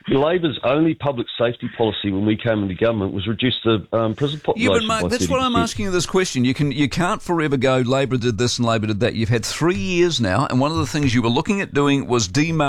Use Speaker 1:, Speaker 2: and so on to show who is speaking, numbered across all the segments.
Speaker 1: Labor's only public safety policy when we came into government was reduce the prison population.
Speaker 2: Yeah, but Mark, that's
Speaker 1: 30%.
Speaker 2: why I'm asking you this question. You can't forever go, Labor did this and Labor did that. You've had 3 years now, and one of the things you were looking at doing was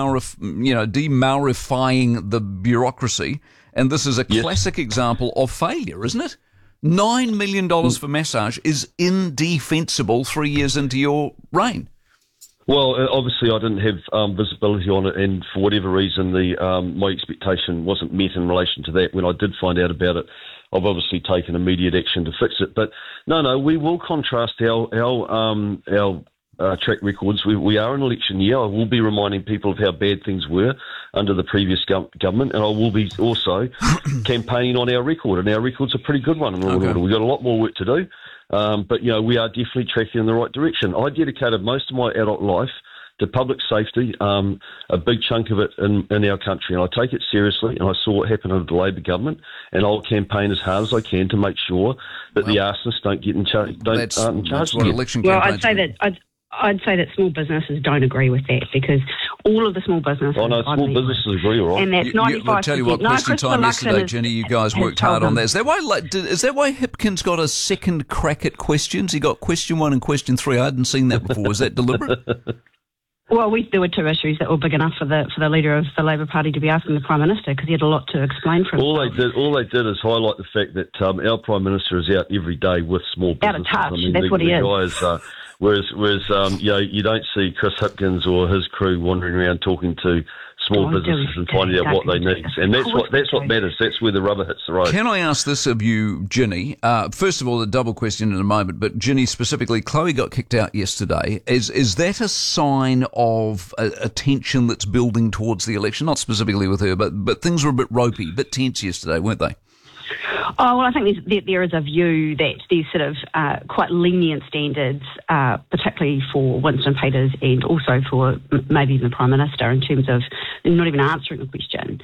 Speaker 2: demalrifying the bureaucracy, and this is a classic example of failure, isn't it? $9 million for massage is indefensible 3 years into your reign.
Speaker 1: Well, obviously I didn't have visibility on it, and for whatever reason, my expectation wasn't met in relation to that. When I did find out about it, I've obviously taken immediate action to fix it. But no, we will contrast our track records. We are an election year. I will be reminding people of how bad things were under the previous government, and I will be also campaigning on our record, and our record's a pretty good one in Law and Order. We've got a lot more work to do. But, we are definitely tracking in the right direction. I dedicated most of my adult life to public safety, a big chunk of it in our country, and I take it seriously, and I saw what happened under the Labor government, and I'll campaign as hard as I can to make sure that the arsonists don't get in charge.
Speaker 2: That's what election campaigns
Speaker 3: I'd say that small businesses don't agree with that, because all of the small businesses...
Speaker 1: Oh, no, small businesses agree, all right.
Speaker 3: And that's 95%.
Speaker 2: I'll tell you what, question time yesterday, Jenny, you guys worked hard on that. Is that why Hipkins got a second crack at questions? He got question 1 and question 3. I hadn't seen that before. Was that deliberate?
Speaker 3: Well, there were 2 issues that were big enough for the leader of the Labor Party to be asking the Prime Minister, because he had a lot to explain for himself.
Speaker 1: All they did is highlight the fact that our Prime Minister is out every day with small businesses.
Speaker 3: Out of touch, that's what he is.
Speaker 1: Whereas you don't see Chris Hipkins or his crew wandering around talking to small businesses and finding out what they need. And that's what matters. That's where the rubber hits the road.
Speaker 2: Can I ask this of you, Ginny? First of all, the double question in a moment, but Ginny specifically, Chloe got kicked out yesterday. Is that a sign of a tension that's building towards the election? Not specifically with her, but things were a bit ropey, a bit tense yesterday, weren't they?
Speaker 3: Oh, well, I think there is a view that there's sort of quite lenient standards, particularly for Winston Peters and also for maybe even the Prime Minister, in terms of not even answering a question.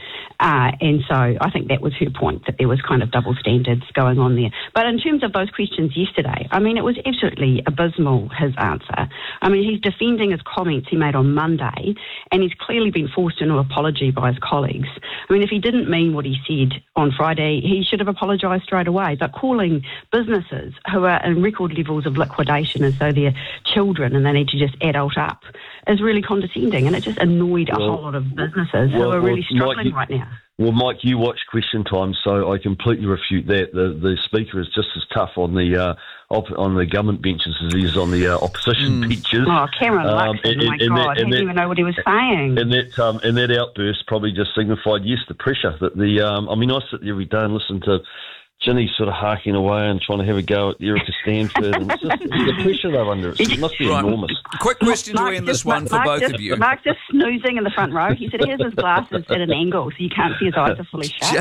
Speaker 3: And so I think that was her point, that there was kind of double standards going on there. But in terms of those questions yesterday, I mean, it was absolutely abysmal, his answer. I mean, he's defending his comments he made on Monday, and he's clearly been forced into an apology by his colleagues. I mean, if he didn't mean what he said on Friday, he should have apologised straight away. But calling businesses who are in record levels of liquidation as though they're children and they need to just adult up is really condescending, and it just annoyed a whole lot of businesses who are really struggling right now.
Speaker 1: Well, Mike, you watch Question Time, so I completely refute that. The Speaker is just as tough on the government benches as he is on the opposition benches.
Speaker 3: Oh, Cameron Luxon, my God, he didn't even know what he was saying.
Speaker 1: And that outburst probably just signified, the pressure that I sit there every day and listen to Ginny sort of harking away and trying to have a go at Erica Stanford. And it's just the pressure they're under. It must be enormous.
Speaker 2: Quick question to end this one for both of you.
Speaker 3: Mark's just snoozing in the front row. He said he has his glasses at an angle so you can't see his eyes are fully shut.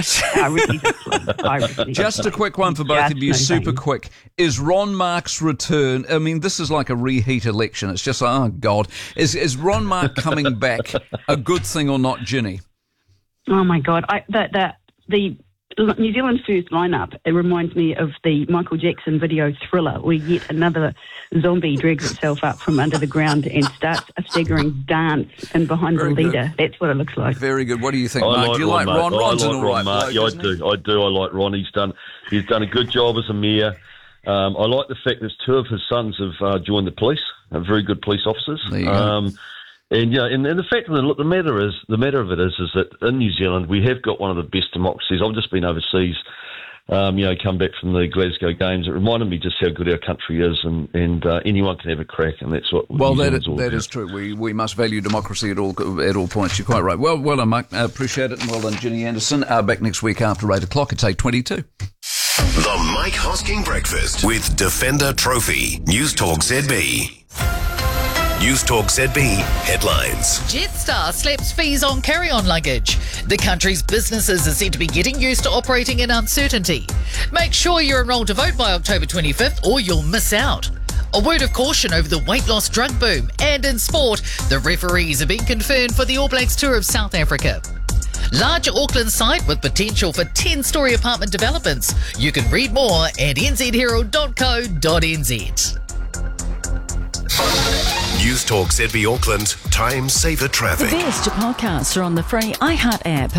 Speaker 2: Just a quick one for both of you, super quick. Is Ron Mark's return, I mean, this is like a reheat election. It's just like, oh, God. Is Ron Mark coming back a good thing or not, Ginny?
Speaker 3: Oh, my God. The New Zealand First lineup, it reminds me of the Michael Jackson video Thriller, where yet another zombie drags itself up from under the ground and starts a staggering dance in behind the leader. That's what it looks like.
Speaker 2: Very good. What do you think, Mark? Do you like Ron? Ron's an all right bloke,
Speaker 1: yeah, I do. I like Ron. He's done a good job as a mayor. I like the fact that 2 of his sons have joined the police, very good police officers.
Speaker 2: There you go.
Speaker 1: And the fact of the matter of it is that in New Zealand we have got one of the best democracies. I've just been overseas, come back from the Glasgow Games. It reminded me just how good our country is, and anyone can have a crack, and that's what.
Speaker 2: Well, that is true. We must value democracy at all points. You're quite right. Well done, Mark. Appreciate it, and well done, Ginny Anderson. Back next week after 8:00. It's 8:22.
Speaker 4: The Mike Hosking Breakfast with Defender Trophy. News Talk ZB. News Talk ZB headlines.
Speaker 5: Jetstar slaps fees on carry-on luggage. The country's businesses are said to be getting used to operating in uncertainty. Make sure you're enrolled to vote by October 25th or you'll miss out. A word of caution over the weight loss drug boom. And in sport, the referees have been confirmed for the All Blacks tour of South Africa. Large Auckland site with potential for 10-storey apartment developments. You can read more at nzherald.co.nz.
Speaker 4: News Talk ZB Auckland, Time Saver Traffic.
Speaker 6: The best podcasts are on the free iHeart app.